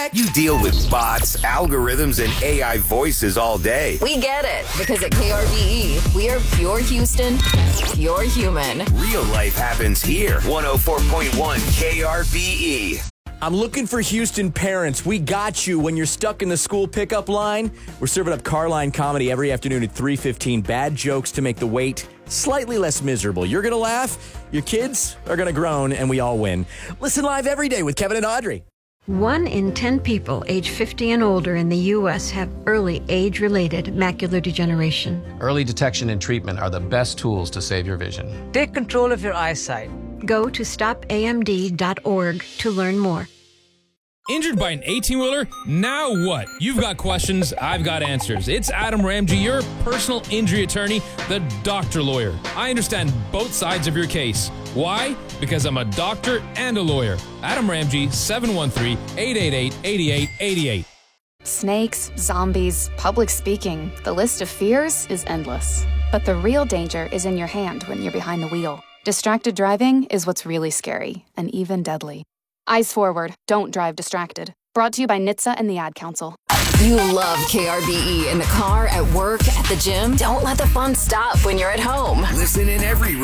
You deal with bots, algorithms, and AI voices all day. We get it, because at KRBE, we are pure Houston, pure human. Real life happens here. 104.1 KRBE. I'm looking for Houston parents. We got you when you're stuck in the school pickup line. We're serving up Carline comedy every afternoon at 3:15. Bad jokes to make the wait slightly less miserable. You're going to laugh, your kids are going to groan, and we all win. Listen live every day with Kevin and Audrey. 1 in 10 people age 50 and older in the U.S. have early age-related macular degeneration. Early detection and treatment are the best tools to save your vision. Take control of your eyesight. Go to stopamd.org to learn more. Injured by an 18-wheeler? Now what? You've got questions, I've got answers. It's Adam Ramsey, your personal injury attorney, the doctor lawyer. I understand both sides of your case. Why? Because I'm a doctor and a lawyer. Adam Ramsey, 713-888-8888. Snakes, zombies, public speaking. The list of fears is endless. But the real danger is in your hand when you're behind the wheel. Distracted driving is what's really scary and even deadly. Eyes forward, don't drive distracted. Brought to you by NHTSA and the Ad Council. You love KRBE in the car, at work, at the gym. Don't let the fun stop when you're at home. Listen in every